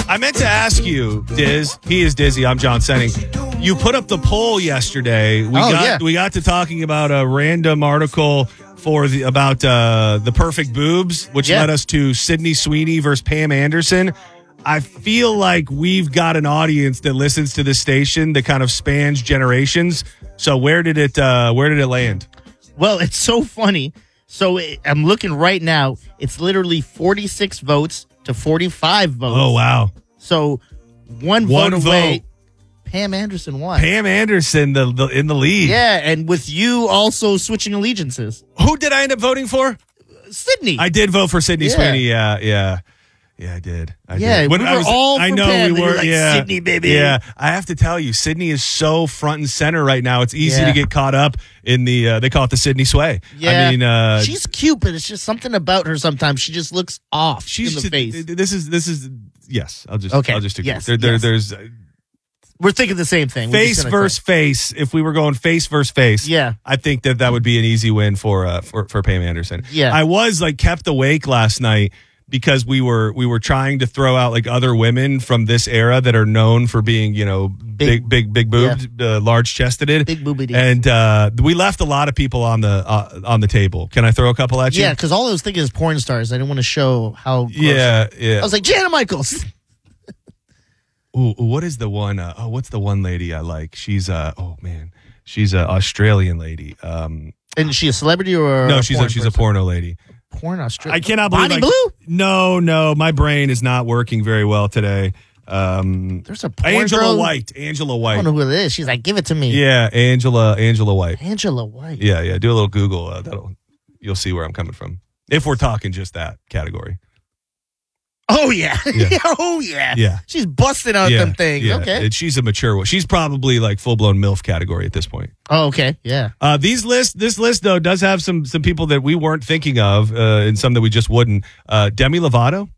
I meant to ask you, Diz. He is Dizzy. I'm John Senning. You put up the poll yesterday. We got to talking about a random article about the perfect boobs, which led us to Sydney Sweeney versus Pam Anderson. I feel like we've got an audience that listens to this station that kind of spans generations. So where did it land? Well, it's so funny. So I'm looking right now. It's literally 46 votes to 45 votes. Oh, wow. So one vote away. Pam Anderson won. Pam Anderson in the lead. Yeah, and with you also switching allegiances. Who did I end up voting for? Sydney. I did vote for Sydney Sweeney. Yeah, I did. We were all for Pam. We were like, Sydney, baby. Yeah, I have to tell you, Sydney is so front and center right now. It's easy to get caught up in the, they call it the Sydney sway. Yeah. I mean, she's cute, but it's just something about her sometimes. She just looks off in the face. This is, yes, I'll just agree. Yes, there's... We're thinking the same thing. Face versus face. If we were going face versus face, I think that would be an easy win for Pam Anderson. Yeah, I was kept awake last night because we were trying to throw out other women from this era that are known for being big boobed, large chested, big booby, and we left a lot of people on the table. Can I throw a couple at you? Yeah, because all I was thinking is porn stars. I didn't want to show how. Gross I was like Jana Michaels. Ooh, what is the one? What's the one lady I like? She's she's an Australian lady. And is she a celebrity or no? She's a porno lady. Porn Australia. I cannot believe Bonnie Blue. No, my brain is not working very well today. There's a porn Angela girl. White. I don't know who it is. She's like, give it to me. Yeah, Angela White. Angela White. Yeah. Do a little Google. You'll see where I'm coming from. If we're talking just that category. Oh, yeah. Oh, yeah. Yeah. She's busting out them things. Yeah. Okay. And she's a mature one. She's probably full-blown MILF category at this point. Oh, okay. Yeah. This list, though, does have some people that we weren't thinking of and some that we just wouldn't. Demi Lovato.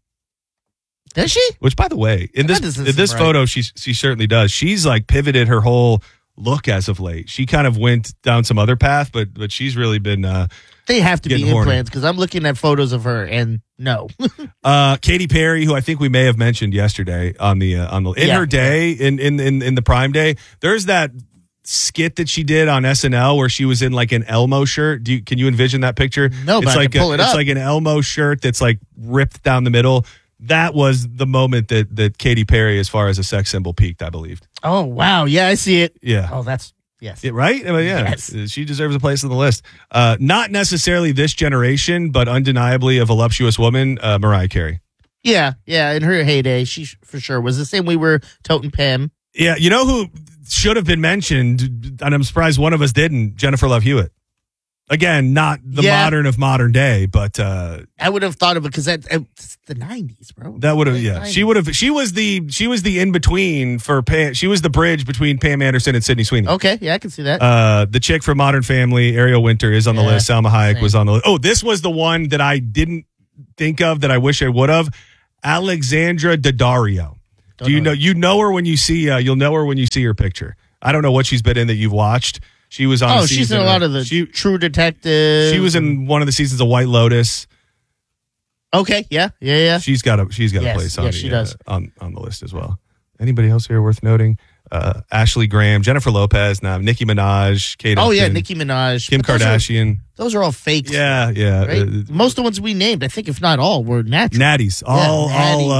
Does she? Which, by the way, in this photo, she certainly does. She's pivoted her whole look as of late. She kind of went down some other path, but she's really been... they have to be implants because I'm looking at photos of her and no. Katy Perry, who I think we may have mentioned yesterday in her day in the Prime Day, there's that skit that she did on SNL where she was in an Elmo shirt. Can you envision that picture? No, but I can pull it up. It's like an Elmo shirt that's ripped down the middle. That was the moment that Katy Perry, as far as a sex symbol, peaked, I believed. Oh, wow. Yeah, I see it. Yeah. Oh, that's... Yes. Yeah, right? I mean, yeah. Yes. She deserves a place on the list. Not necessarily this generation, but undeniably a voluptuous woman, Mariah Carey. Yeah. In her heyday, she for sure was the same we were toting Pam. Yeah. You know who should have been mentioned, and I'm surprised one of us didn't? Jennifer Love Hewitt. Again, not the modern of modern day, but I would have thought of it because it's the 90s, bro. That would have, yeah. 90s. She would have. She was the in between for Pam. She was the bridge between Pam Anderson and Sydney Sweeney. Okay, yeah, I can see that. The chick from Modern Family, Ariel Winter, is on the list. Salma Hayek was on the list. Oh, this was the one that I didn't think of that I wish I would have. Alexandra Daddario. You know her when you see you'll know her when you see her picture. I don't know what she's been in that you've watched. She was on. She's in a lot of the True Detective. She was in one of the seasons of White Lotus. Okay, yeah. She's got a place on she does. On the list as well. Anybody else here worth noting? Ashley Graham, Jennifer Lopez, Nicki Minaj, Kate Upton. Oh yeah, Nicki Minaj, Kim Kardashian. Those are all fakes. Yeah. Right? Most of the ones we named, I think, if not all, were natural. Natties, all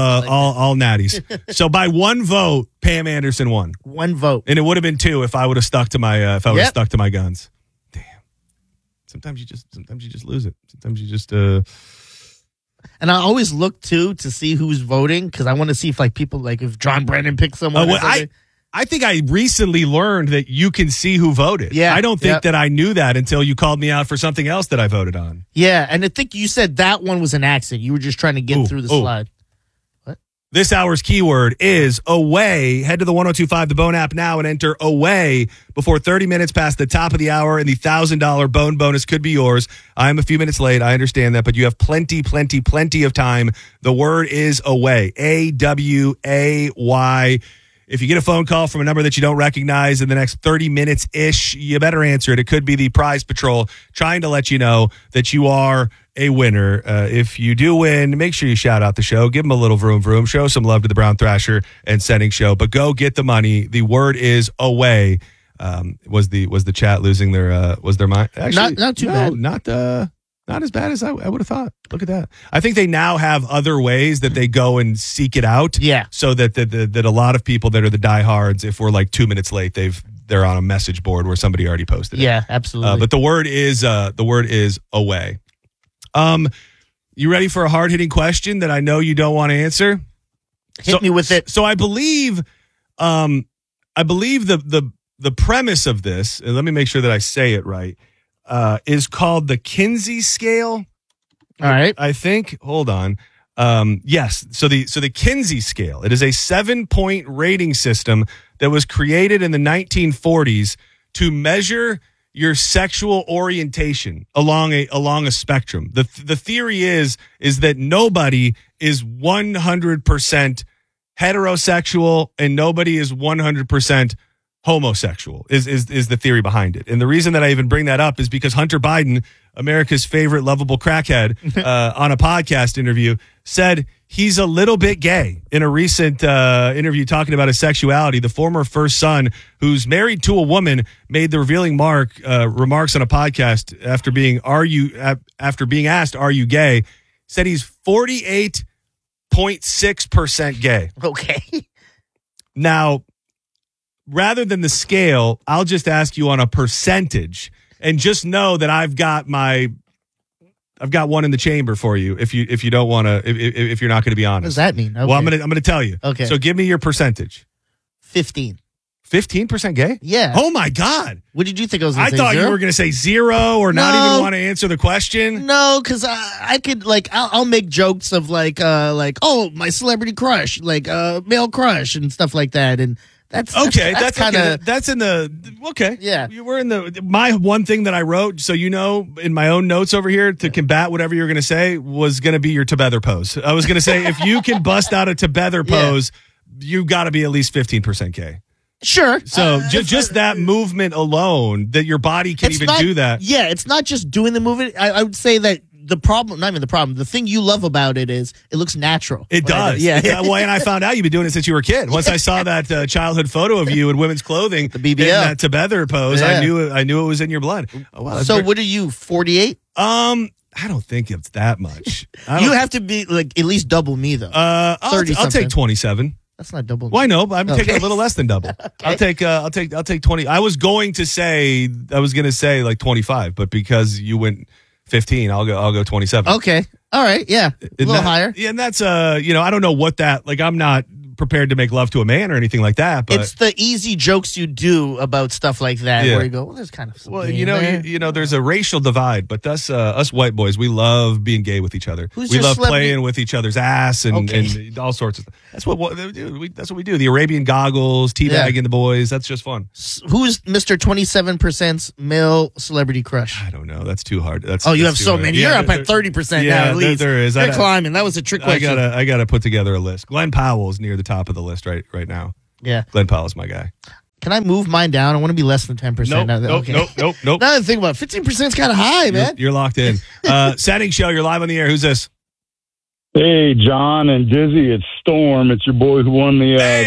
natties. So by one vote, Pam Anderson won. One vote, and it would have been two if I would have stuck to my stuck to my guns. Damn. Sometimes you just lose it. Sometimes you just. And I always look too to see who's voting because I want to see if people if John Brennan picks someone. I think I recently learned that you can see who voted. Yeah, I don't think that I knew that until you called me out for something else that I voted on. Yeah, and I think you said that one was an accident. You were just trying to get through the slide. What? This hour's keyword is away. Head to the 102.5 The Bone app now and enter away before 30 minutes past the top of the hour, and the $1,000 Bone bonus could be yours. I'm a few minutes late. I understand that, but you have plenty of time. The word is away. AWAY. if you get a phone call from a number that you don't recognize in the next 30 minutes-ish, you better answer it. It could be the Prize Patrol trying to let you know that you are a winner. If you do win, make sure you shout out the show. Give them a little vroom vroom. Show some love to the Brown Thrasher and Setting Show. But go get the money. The word is away. Was the chat losing their mind? Actually, not too bad. Not as bad as I would have thought. Look at that. I think they now have other ways that they go and seek it out. Yeah. So that that a lot of people that are the diehards, if we're like 2 minutes late, they're on a message board where somebody already posted it. Yeah, absolutely. But the word is away. You ready for a hard hitting question that I know you don't want to answer? Hit me with it. So I believe the premise of this, and let me make sure that I say it right, is called the Kinsey scale. All right. I think. Hold on. Yes. So the Kinsey scale. It is a 7-point rating system that was created in the 1940s to measure your sexual orientation along a spectrum. The theory is that nobody is 100% heterosexual and nobody is 100% homosexual is the theory behind it. And the reason that I even bring that up is because Hunter Biden, America's favorite lovable crackhead, on a podcast interview said he's a little bit gay in a recent interview talking about his sexuality. The former first son, who's married to a woman, made the revealing remarks on a podcast after being asked, "Are you gay?" Said he's 48.6% gay. Okay. Now, rather than the scale, I'll just ask you on a percentage, and just know that I've got one in the chamber for you. If you don't want to, if you're not going to be honest. What does that mean? Okay. Well, I'm gonna tell you. Okay. So give me your percentage. 15. 15% gay? Yeah. Oh my God. What did you think I was going to say? I thought 0? you were going to say 0 or not even want to answer the question. No, because I could I'll make jokes of oh, my celebrity crush, male crush and stuff like that, and that's okay. That's kind of that's in the okay. Yeah, you were in my one thing that I wrote. So in my own notes over here to combat whatever you were going to say was going to be your together pose. I was going to say if you can bust out a together pose, you got to be at least 15% gay. Sure. So just that movement alone, that your body can even do that. Yeah, it's not just doing the movement. I would say that the problem, not even the problem, the thing you love about it is it looks natural. It does. Yeah. Well, and I found out you've been doing it since you were a kid. Once I saw that childhood photo of you in women's clothing, the BBL, in that together pose, I knew it was in your blood. Oh, wow, so what are you, 48? I don't think it's that much. You have to be at least double me though. I'll take 27. That's not double. Why no? I'm taking a little less than double. Okay. I'll take 20. I was going to say 25, but because you went 15, I'll go 27. Okay. All right. Yeah. A little higher. Yeah, and that's I don't know what that I'm not prepared to make love to a man or anything like that, but it's the easy jokes you do about stuff like that where you go, well, there's kind of there's a racial divide, but us white boys, we love being gay with each other. We love playing with each other's ass and all sorts of stuff. That's what we do. The Arabian goggles, teabagging the boys. That's just fun. Who's Mr. 27% male celebrity crush? I don't know. That's too hard. You have so many. You're up at 30% now. At least there is. You're climbing. That was a trick question. I gotta put together a list. Glenn Powell's near the top of the list right now. Yeah, Glenn Powell's my guy. Can I move mine down? I want to be less than 10%. Nope. Now to think about 15% is kind of high, man. You're locked in. Setting Show. You're live on the air. Who's this? Hey, John and Dizzy, it's Storm. It's your boy who won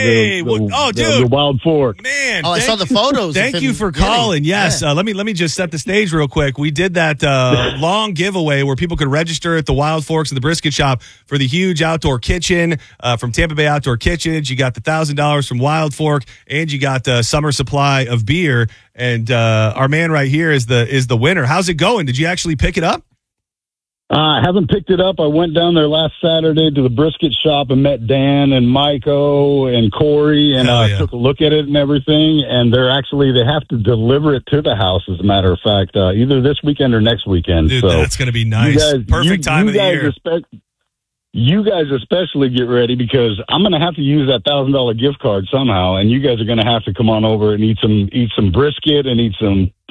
the Wild Fork. Man, I saw the photos. Thank you for calling. Yes, let me just set the stage real quick. We did that long giveaway where people could register at the Wild Forks and the Brisket Shop for the huge outdoor kitchen from Tampa Bay Outdoor Kitchens. You got the $1,000 from Wild Fork, and you got the summer supply of beer. And our man right here is the winner. How's it going? Did you actually pick it up? I haven't picked it up. I went down there last Saturday to the Brisket Shop and met Dan and Miko and Corey, and took a look at it and everything. And they have to deliver it to the house, as a matter of fact, either this weekend or next weekend. Dude, so that's going to be nice. Perfect time of the year. You guys especially get ready, because I'm going to have to use that $1,000 gift card somehow, and you guys are going to have to come on over and eat some brisket and eat some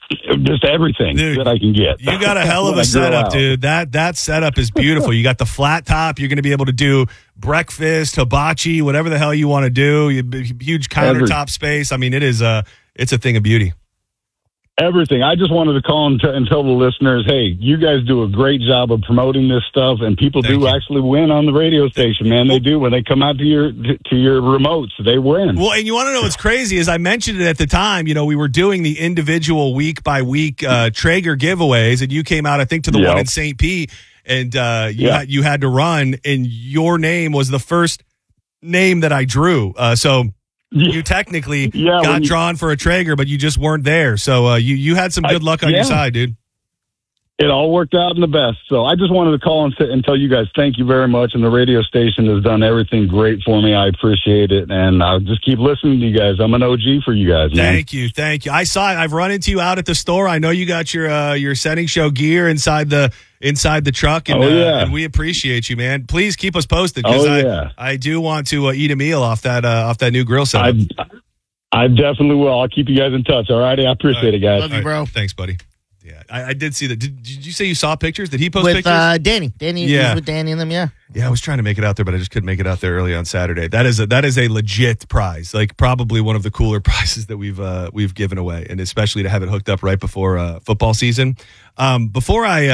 just everything that I can get. You got a hell of a setup, dude. That setup is beautiful. You got the flat top. You're going to be able to do breakfast, hibachi, whatever the hell you want to do. Huge countertop space. I mean, it's a thing of beauty. Everything. I just wanted to call and tell the listeners, hey, you guys do a great job of promoting this stuff, and people actually win on the radio station, man. They do. When they come out to your remotes, they win. Well, and you want to know what's crazy is I mentioned it at the time. You know, we were doing the individual week-by-week Traeger giveaways, and you came out, I think, to the one in St. Pete, and you had to run, and your name was the first name that I drew. So you technically got drawn for a Traeger, but you just weren't there. So you had some good luck on your side, dude. It all worked out in the best. So I just wanted to call and tell you guys thank you very much. And the radio station has done everything great for me. I appreciate it. And I'll just keep listening to you guys. I'm an OG for you guys, man. Thank you. I saw it. I've run into you out at the store. I know you got your setting show gear inside the truck. And, and we appreciate you, man. Please keep us posted because I do want to eat a meal off that new grill setup. I definitely will. I'll keep you guys in touch. All righty. I appreciate it, guys. Love you, bro. Thanks, buddy. Yeah, I did see that. Did you say you saw pictures? Did he post pictures? With Danny. Danny was with Danny and them, Yeah, I was trying to make it out there, but I just couldn't make it out there early on Saturday. That is a legit prize. Like probably one of the cooler prizes that we've given away, and especially to have it hooked up right before football season. Before I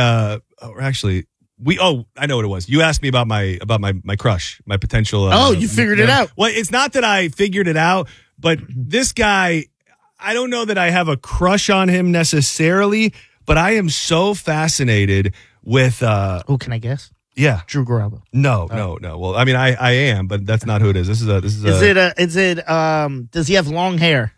know what it was. You asked me about my crush, my potential. You figured it out. Well, it's not that I figured it out, but this guy, I don't know that I have a crush on him necessarily, but I am so fascinated with. Can I guess? Yeah, Drew Garabo. No. Well, I mean, I am, but that's not who it is. Is it? Does he have long hair?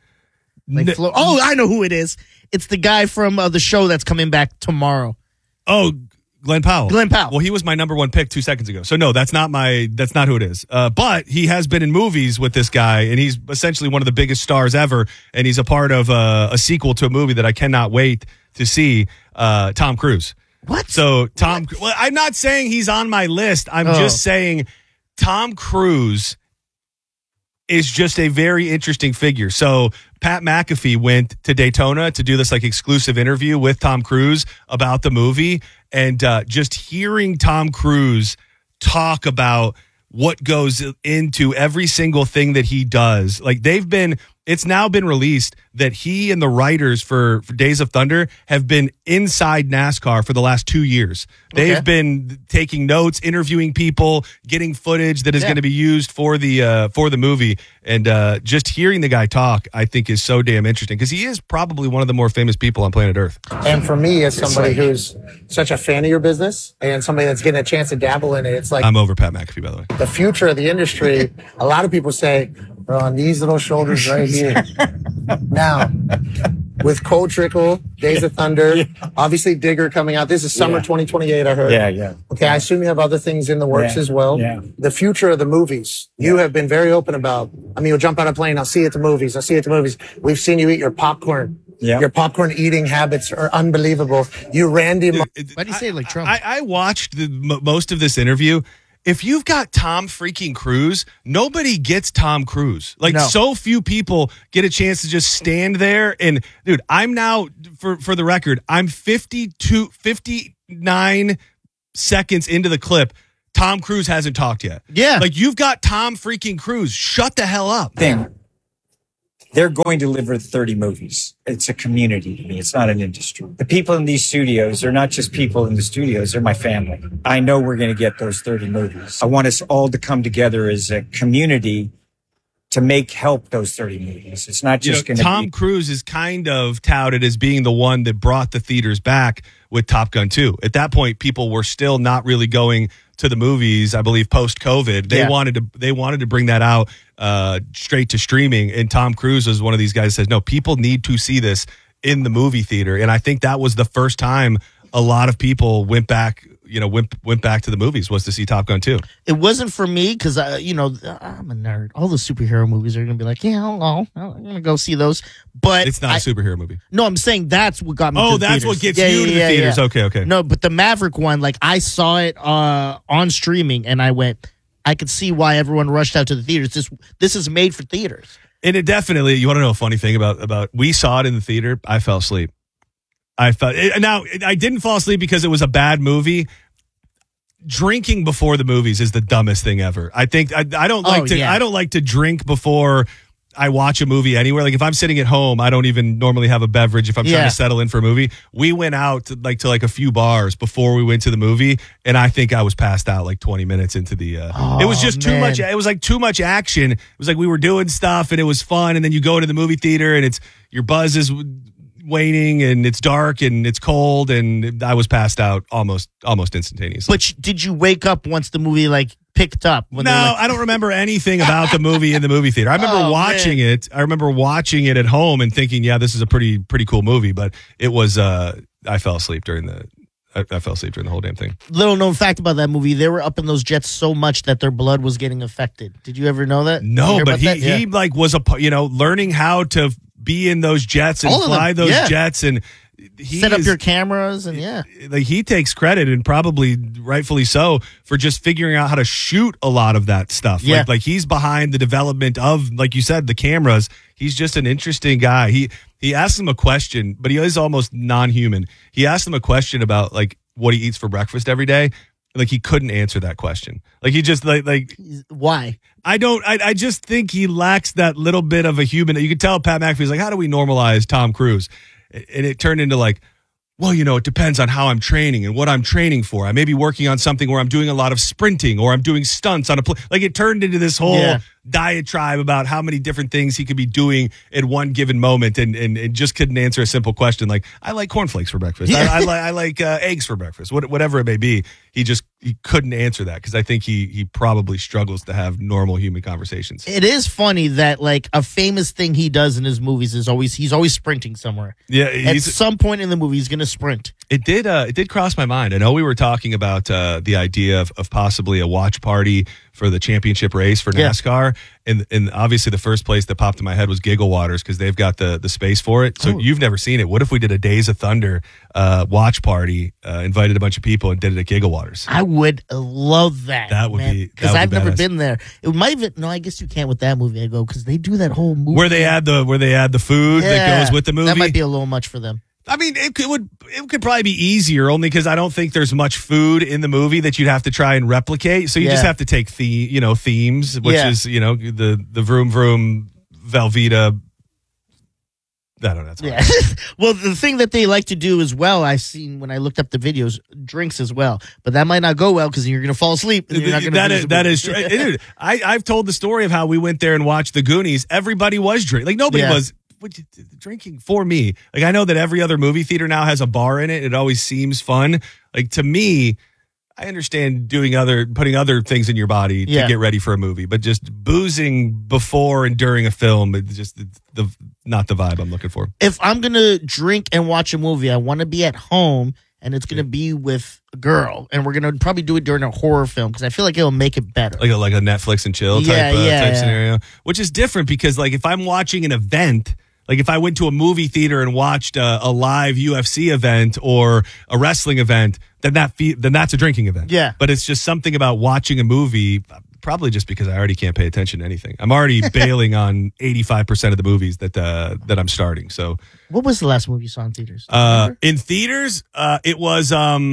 I know who it is. It's the guy from the show that's coming back tomorrow. Oh, Glenn Powell. Well, he was my number one pick 2 seconds ago. So no, that's not who it is. But he has been in movies with this guy, and he's essentially one of the biggest stars ever. And he's a part of a sequel to a movie that I cannot wait to see. Tom Cruise. What? So well, I'm not saying he's on my list. I'm just saying Tom Cruise is just a very interesting figure. So Pat McAfee went to Daytona to do this like exclusive interview with Tom Cruise about the movie. And just hearing Tom Cruise talk about what goes into every single thing that he does, like it's now been released that he and the writers for Days of Thunder have been inside NASCAR for the last 2 years. They've been taking notes, interviewing people, getting footage that is going to be used for the movie. And just hearing the guy talk, I think is so damn interesting because he is probably one of the more famous people on planet Earth. And for me, as somebody who's such a fan of your business and somebody that's getting a chance to dabble in it, it's like I'm over Pat McAfee, by the way. The future of the industry. A lot of people say, "Bro, on these little shoulders right here." Now, with Cold Trickle, Days of Thunder, obviously Digger coming out. This is summer 2028, I heard. Yeah. Okay, I assume you have other things in the works as well. Yeah. The future of the movies, you have been very open about. I mean, you'll jump on a plane, I'll see you at the movies. We've seen you eat your popcorn. Yeah. Your popcorn eating habits are unbelievable. You, Randy. Why do you say it like Trump? I watched most of this interview. If you've got Tom freaking Cruise, nobody gets Tom Cruise. So few people get a chance to just stand there. And dude, I'm now, for the record, I'm 59 seconds into the clip. Tom Cruise hasn't talked yet. Yeah. Like you've got Tom freaking Cruise. Shut the hell up. They're going to deliver 30 movies. It's a community to me. It's not an industry. The people in these studios are not just people in the studios. They're my family. I know we're going to get those 30 movies. I want us all to come together as a community to help those 30 movies. It's not just going to Tom Cruise is kind of touted as being the one that brought the theaters back with Top Gun 2. At that point, people were still not really going to the movies, I believe, post-COVID. They wanted to bring that out straight to streaming, and Tom Cruise is one of these guys that says, no, people need to see this in the movie theater. And I think that was the first time a lot of people went back to the movies, was to see Top Gun 2. It wasn't for me because, I'm a nerd. All the superhero movies are going to be like, I'm going to go see those. But it's not a superhero movie. No, I'm saying that's what got me to the that's theaters. what gets you to the theaters. Yeah. Okay. No, but the Maverick one, like I saw it on streaming and I went, I could see why everyone rushed out to the theaters. This is made for theaters. And it definitely, you want to know a funny thing about we saw it in the theater, I fell asleep. I felt now I didn't fall asleep because it was a bad movie. Drinking before the movies is the dumbest thing ever. I think I don't like I don't like to drink before I watch a movie anywhere. Like if I'm sitting at home, I don't even normally have a beverage if I'm trying to settle in for a movie. We went out to a few bars before we went to the movie, and I think I was passed out like 20 minutes into the it was just too much. It was like too much action. It was like we were doing stuff and it was fun, and then you go into the movie theater and your buzz is waning and it's dark and it's cold, and I was passed out almost instantaneously. But did you wake up once the movie picked up? No, I don't remember anything about the movie in the movie theater. I remember watching it. I remember watching it at home and thinking, yeah, this is a pretty cool movie. But it was I fell asleep during the whole damn thing. Little known fact about that movie: they were up in those jets so much that their blood was getting affected. Did you ever know that? No, but he was learning how to be in those jets and fly those jets, and set up your cameras, and he takes credit, and probably rightfully so, for just figuring out how to shoot a lot of that stuff. Yeah. Like he's behind the development of, like you said, the cameras. He's just an interesting guy. He asked him a question, but he is almost non-human. He asked him a question about what he eats for breakfast every day. Like he couldn't answer that question. Like he just like why? I just think he lacks that little bit of a human. You could tell Pat McAfee's like, how do we normalize Tom Cruise? And it turned into well, it depends on how I'm training and what I'm training for. I may be working on something where I'm doing a lot of sprinting or I'm doing stunts on a plane. Like it turned into this whole diatribe about how many different things he could be doing at one given moment, and just couldn't answer a simple question like, I like cornflakes for breakfast. Yeah. I like eggs for breakfast. Whatever it may be. He couldn't answer that because I think he probably struggles to have normal human conversations. It is funny that a famous thing he does in his movies is he's always sprinting somewhere. Yeah, at some point in the movie he's going to sprint. It did cross my mind. I know we were talking about the idea of possibly a watch party for the championship race for NASCAR, and obviously the first place that popped in my head was Giggle Waters because they've got the space for it. So you've never seen it. What if we did a Days of Thunder watch party, invited a bunch of people and did it at Giggle Waters? I would love that. That would be because I've never been there. It might even I guess you can't with that movie. I go because they do that whole movie where they add the food that goes with the movie. That might be a little much for them. I mean, it could probably be easier only because I don't think there's much food in the movie that you'd have to try and replicate. So you just have to take themes, which is the Vroom Vroom Velveeta. I don't know. Yeah. Well, the thing that they like to do as well, I've seen when I looked up the videos, drinks as well. But that might not go well because you're going to fall asleep. And you're not gonna that is true. Dude, I've told the story of how we went there and watched the Goonies. Everybody was drinking. Like nobody was drinking for me. Like I know that every other movie theater now has a bar in it. It always seems fun. Like to me, I understand putting other things in your body to get ready for a movie, but just boozing before and during a film, it's just not the vibe I'm looking for. If I'm gonna drink and watch a movie, I want to be at home, and it's gonna be with a girl, and we're gonna probably do it during a horror film because I feel like it'll make it better, like a Netflix and chill type scenario, which is different because if I'm watching an event. Like if I went to a movie theater and watched a live UFC event or a wrestling event, then that's a drinking event. Yeah. But it's just something about watching a movie, probably just because I already can't pay attention to anything. I'm already bailing on 85% of the movies that I'm starting. So, what was the last movie you saw in theaters? In theaters, it was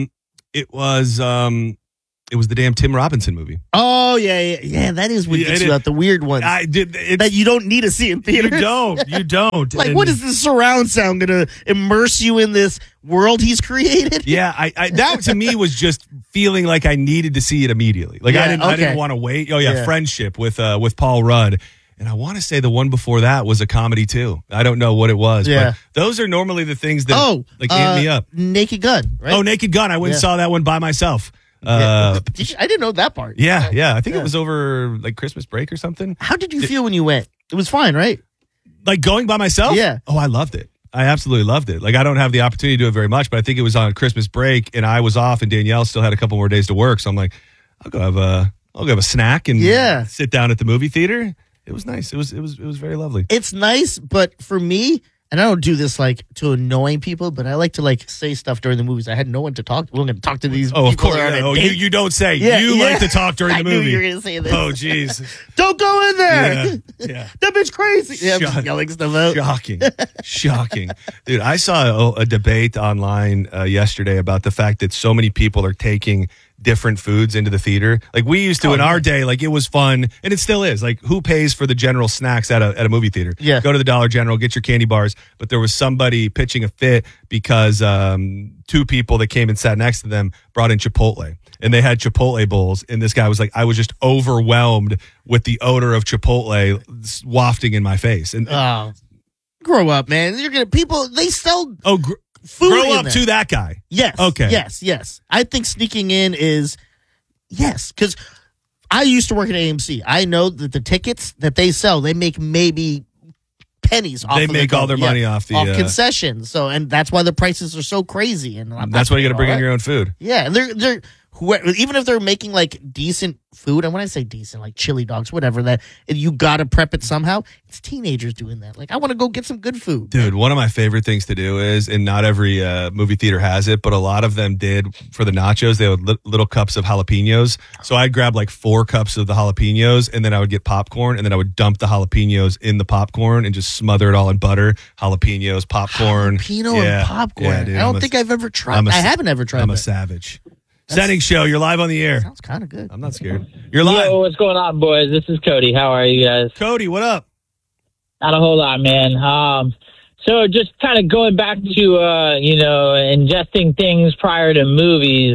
the damn Tim Robinson movie. Oh, yeah. That is what gets you out, the weird ones. That you don't need to see in theaters. You don't. Like, what is the surround sound going to immerse you in this world he's created? Yeah, that to me was just feeling like I needed to see it immediately. Like, I didn't want to wait. Oh, yeah, Friendship with Paul Rudd. And I want to say the one before that was a comedy, too. I don't know what it was. Yeah. But those are normally the things that amp me up. Naked Gun, right? Oh, Naked Gun. I went and saw that one by myself. I didn't know that part. Yeah. I think it was over Christmas break or something. How did you feel when you went? It was fine, right? Like going by myself? Yeah. Oh, I loved it. I absolutely loved it. Like I don't have the opportunity to do it very much, but I think it was on Christmas break and I was off and Danielle still had a couple more days to work. So I'm like, I'll go have a snack and sit down at the movie theater. It was nice. It was very lovely. It's nice, but for me, and I don't do this like to annoying people, but I like to like say stuff during the movies. I had no one to talk to. We're going to talk to these people. Of course. You don't say. You like to talk during the movie. I knew you were going to say this. Oh, jeez. Don't go in there. Yeah. That bitch crazy. Yeah, I'm just yelling stuff out. Shocking. Dude, I saw a debate online yesterday about the fact that so many people are taking different foods into the theater. Like we used to in our day, like it was fun, and it still is. Like who pays for the general snacks at a movie theater? Yeah. Go to the Dollar General, get your candy bars. But there was somebody pitching a fit because two people that came and sat next to them brought in Chipotle. And they had Chipotle bowls. And this guy was like, I was just overwhelmed with the odor of Chipotle wafting in my face. And grow up, man. You're gonna they sell food. Grow up to that guy. Yes. Okay. Yes. I think sneaking in is because I used to work at AMC. I know that the tickets that they sell, they make maybe pennies off. They make all their money off concessions. So, and that's why the prices are so crazy. And that's why you got to bring in your own food. Yeah, and they're even if they're making like decent food, and when I say decent, like chili dogs, whatever, that you got to prep it somehow. It's teenagers doing that. Like, I want to go get some good food. Dude, one of my favorite things to do is, and not every movie theater has it, but a lot of them did for the nachos. They had little cups of jalapenos. So I'd grab like 4 cups of the jalapenos, and then I would get popcorn, and then I would dump the jalapenos in the popcorn and just smother it all in butter. Jalapenos, popcorn. And popcorn. Yeah, dude, I don't think I've ever tried. I haven't ever tried. I'm a savage. Setting show, you're live on the air. Sounds kind of good. I'm not scared. You're live. Yo, what's going on, boys? This is Cody. How are you guys? Cody, what up? Not a whole lot, man. So just kind of going back to, ingesting things prior to movies.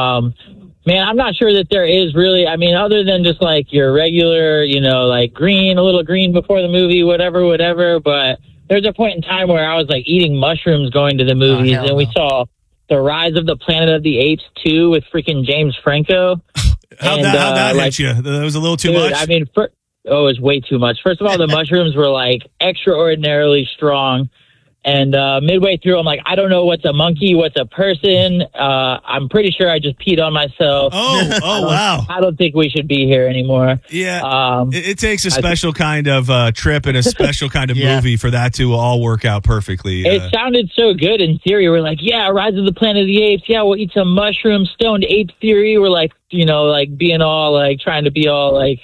Man, I'm not sure that there is really, other than just like your regular, like green, a little green before the movie, whatever. But there's a point in time where I was like eating mushrooms going to the movies, and we saw The Rise of the Planet of the Apes 2 with freaking James Franco. How'd that hit you? That was a little too much? It was way too much. First of all, the mushrooms were like extraordinarily strong. And midway through, I'm like, I don't know what's a monkey, what's a person. I'm pretty sure I just peed on myself. Oh, wow. I don't think we should be here anymore. Yeah. It takes a special kind of trip and a special kind of movie for that to all work out perfectly. It sounded so good in theory. We're like, yeah, Rise of the Planet of the Apes. Yeah, we'll eat some mushrooms. Stoned ape theory. We're like, being all like, trying to be all like,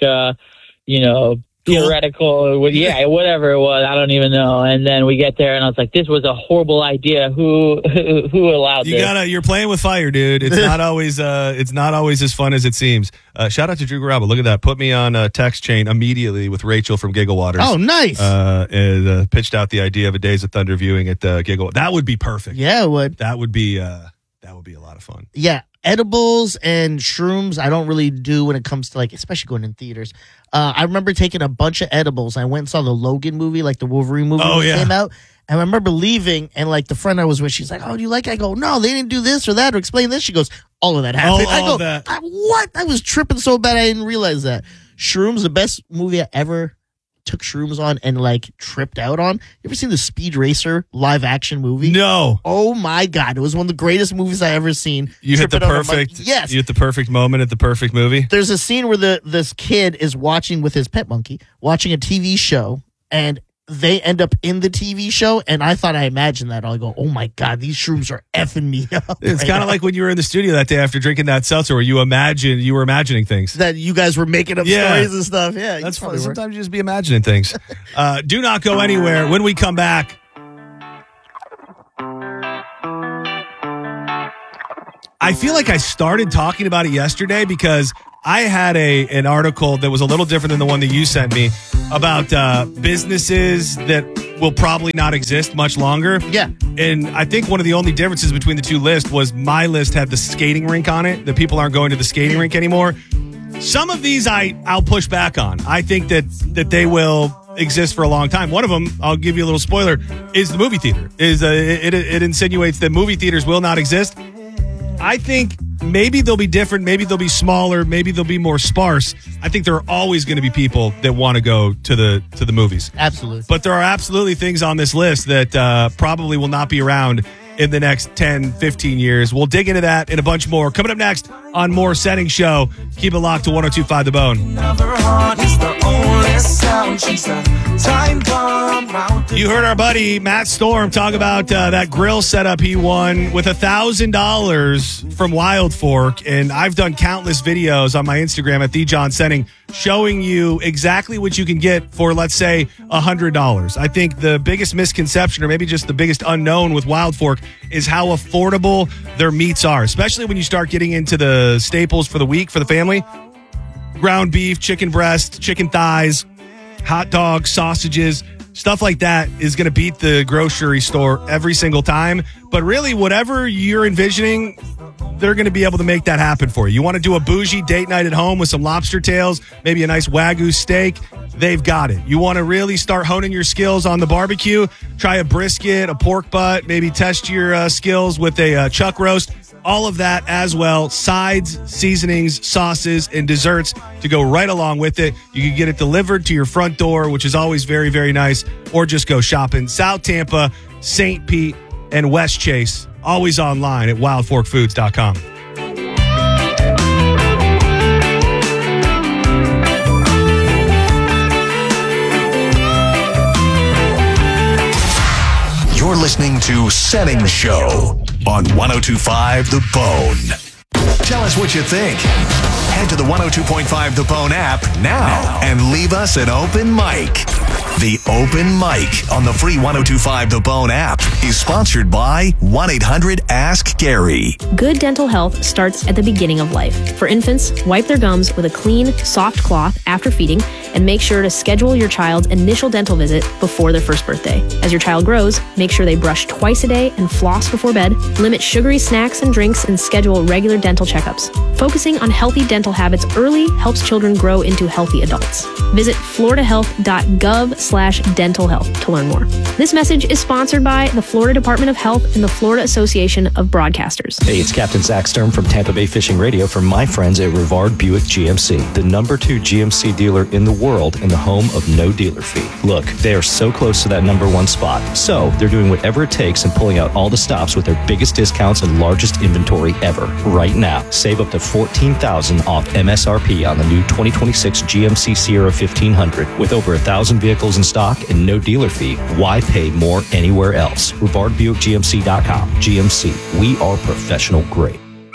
theoretical, whatever it was, I don't even know. And then we get there, and I was like, "This was a horrible idea. Who allowed this?" You're playing with fire, dude. It's not always as fun as it seems. Shout out to Drew Garabo. Look at that. Put me on a text chain immediately with Rachel from Giggle Waters. Oh, nice. And pitched out the idea of a Days of Thunder viewing at Giggle. That would be perfect. Yeah, it would. That would be a lot of fun. Yeah. Edibles and shrooms, I don't really do when it comes to like, especially going in theaters. I remember taking a bunch of edibles. I went and saw the Logan movie, like the Wolverine movie came out. And I remember leaving, and like the friend I was with, she's like, "Oh, do you like it?" I go, "No, they didn't do this or that or explain this." She goes, "All of that happened." I go, "What?" I was tripping so bad I didn't realize that. Shrooms, the best movie I ever took shrooms on and like tripped out on. You ever seen the Speed Racer live action movie? No. Oh my God. It was one of the greatest movies I ever seen. You hit the perfect moment at the perfect movie. There's a scene where this kid is watching with his pet monkey, watching a TV show, and they end up in the TV show, and I thought I imagined that. I go, oh my God, these shrooms are effing me up. It's kind of like when you were in the studio that day after drinking that seltzer, where you were imagining things. That you guys were making up stories and stuff. Yeah, that's funny. Sometimes you just be imagining things. Do not go anywhere. When we come back, I feel like I started talking about it yesterday because I had an article that was a little different than the one that you sent me about businesses that will probably not exist much longer. Yeah. And I think one of the only differences between the two lists was my list had the skating rink on it. The people aren't going to the skating rink anymore. Some of these I'll push back on. I think that they will exist for a long time. One of them, I'll give you a little spoiler, is the movie theater. It insinuates that movie theaters will not exist. I think maybe they'll be different. Maybe they'll be smaller. Maybe they'll be more sparse. I think there are always going to be people that want to go to the movies. Absolutely. But there are absolutely things on this list that probably will not be around in the next 10, 15 years. We'll dig into that and a bunch more. Coming up next on More Setting Show. Keep it locked to 102.5 The Bone. You heard our buddy Matt Storm talk about that grill setup he won with $1,000 from Wild Fork, and I've done countless videos on my Instagram at TheJohnSenning showing you exactly what you can get for, let's say, $100. I think the biggest misconception, or maybe just the biggest unknown with Wild Fork, is how affordable their meats are, especially when you start getting into the staples for the week for the family. Ground beef, chicken breast, chicken thighs, hot dogs, sausages, stuff like that is going to beat the grocery store every single time. But really, whatever you're envisioning, they're going to be able to make that happen for you. You want to do a bougie date night at home with some lobster tails, maybe a nice Wagyu steak, they've got it. You want to really start honing your skills on the barbecue, try a brisket, a pork butt, maybe test your skills with a chuck roast. All of that as well. Sides, seasonings, sauces, and desserts to go right along with it. You can get it delivered to your front door, which is always very, very nice, or just go shopping. South Tampa, St. Pete, and West Chase. Always online at wildforkfoods.com. You're listening to Senning Show on 102.5 The Bone. Tell us what you think. Head to the 102.5 The Bone app now and leave us an open mic. The Open Mic on the free 102.5 The Bone app is sponsored by 1-800-ASK-GARY. Good dental health starts at the beginning of life. For infants, wipe their gums with a clean, soft cloth after feeding, and make sure to schedule your child's initial dental visit before their first birthday. As your child grows, make sure they brush twice a day and floss before bed, limit sugary snacks and drinks, and schedule regular dental checkups. Focusing on healthy dental habits early helps children grow into healthy adults. Visit floridahealth.gov/dental health to learn more. This message is sponsored by the Florida Department of Health and the Florida Association of Broadcasters. Hey, it's Captain Zach Stern from Tampa Bay Fishing Radio for my friends at Rivard Buick GMC, the #2 GMC dealer in the world and the home of no dealer fee. Look, they are so close to that #1 spot, so they're doing whatever it takes and pulling out all the stops with their biggest discounts and largest inventory ever. Right now, save up to $14,000 off MSRP on the new 2026 GMC Sierra 1500. With over 1,000 vehicles in stock and no dealer fee, why pay more anywhere else? RivardBuickGMC.com. GMC, we are professional grade.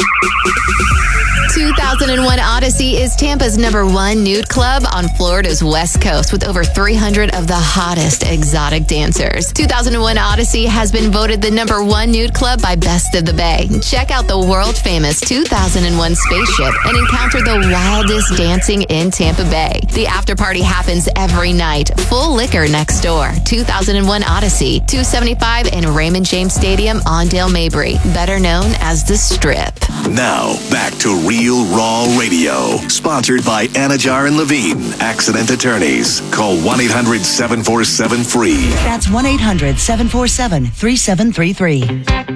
2001 Odyssey is Tampa's #1 nude club on Florida's West Coast with over 300 of the hottest exotic dancers. 2001 Odyssey has been voted the #1 nude club by Best of the Bay. Check out the world-famous 2001 spaceship and encounter the wildest dancing in Tampa Bay. The after party happens every night. Full liquor next door. 2001 Odyssey, 275 in Raymond James Stadium on Dale Mabry, better known as The Strip. Now, back to Real Raw Radio, sponsored by Anajar and Levine, accident attorneys. Call 1-800-747-FREE. That's 1-800-747-3733.